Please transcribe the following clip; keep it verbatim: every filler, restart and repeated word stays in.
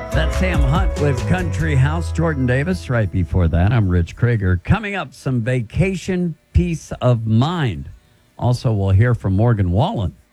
That's Sam Hunt with Country House. Jordan Davis right before that. I'm Rich Krieger. Coming up, some vacation peace of mind. Also, we'll hear from Morgan Wallen